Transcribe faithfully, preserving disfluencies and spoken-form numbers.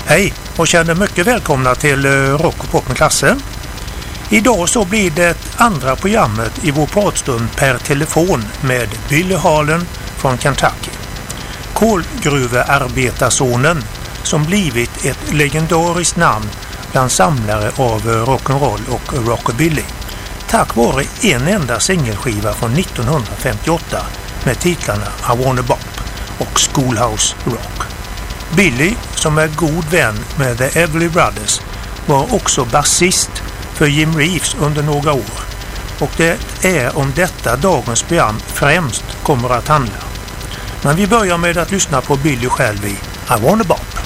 Hej och känner mycket välkomna till Rock och Pop med Klasse. Idag så blir det andra programmet i vår pratstund per telefon med Billy Harlan från Kentucky. Kolgruvearbetarsonen som blivit ett legendariskt namn bland samlare av rock'n'roll och rockabilly. Tack vare en enda singelskiva från nittonhundrafemtioåtta med titlarna I Wanna Bop och Schoolhouse Rock. Billy, som är god vän med The Everly Brothers, var också basist för Jim Reeves under några år. Och det är om detta dagens program främst kommer att handla. Men vi börjar med att lyssna på Billy själv i I Wanna Bop.